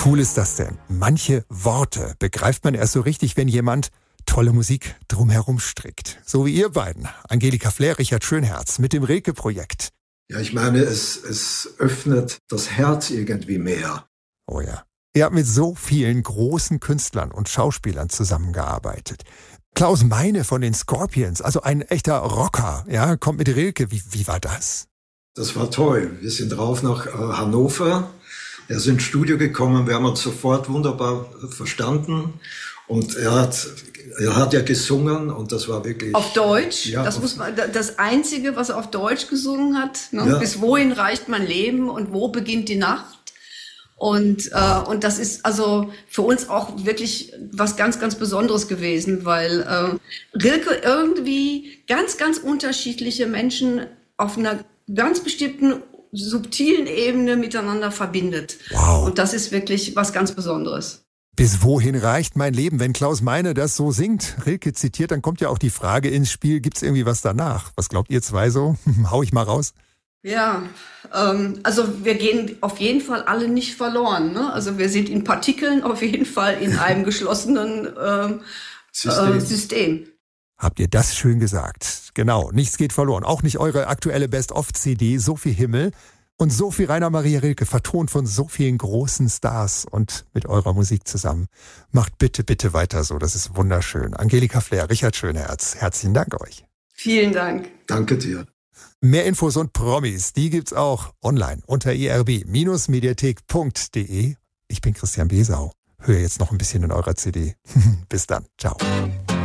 cool ist das denn? Manche Worte begreift man erst so richtig, wenn jemand tolle Musik drumherum strickt. So wie ihr beiden, Angelika Flair, Richard Schönherz, mit dem Rilke-Projekt. Ja, ich meine, es öffnet das Herz irgendwie mehr. Oh ja. Ihr habt mit so vielen großen Künstlern und Schauspielern zusammengearbeitet. Klaus Meine von den Scorpions, also ein echter Rocker, ja, kommt mit Rilke. Wie war das? Das war toll. Wir sind rauf nach Hannover. Er ist ins Studio gekommen. Wir haben uns sofort wunderbar verstanden. Und er hat ja gesungen und das war wirklich... Auf Deutsch? Ja, das Einzige, was er auf Deutsch gesungen hat. Ne? Ja. Bis wohin reicht mein Leben und wo beginnt die Nacht? Und das ist also für uns auch wirklich was ganz, ganz Besonderes gewesen, weil Rilke irgendwie ganz, ganz unterschiedliche Menschen auf einer ganz bestimmten subtilen Ebene miteinander verbindet. Wow. Und das ist wirklich was ganz Besonderes. Bis wohin reicht mein Leben? Wenn Klaus Meine das so singt, Rilke zitiert, dann kommt ja auch die Frage ins Spiel, gibt's irgendwie was danach? Was glaubt ihr zwei so? Hau ich mal raus. Ja, also wir gehen auf jeden Fall alle nicht verloren. Ne? Also wir sind in Partikeln auf jeden Fall in einem geschlossenen System. Habt ihr das schön gesagt? Genau, nichts geht verloren. Auch nicht eure aktuelle Best-of-CD, so viel Himmel und so viel Rainer Maria Rilke, vertont von so vielen großen Stars und mit eurer Musik zusammen. Macht bitte, bitte weiter so, das ist wunderschön. Angelika Flair, Richard Schönherz, herzlichen Dank euch. Vielen Dank. Danke dir. Mehr Infos und Promis, die gibt's auch online unter irb-mediathek.de. Ich bin Christian Besau. Höre jetzt noch ein bisschen in eurer CD. Bis dann. Ciao.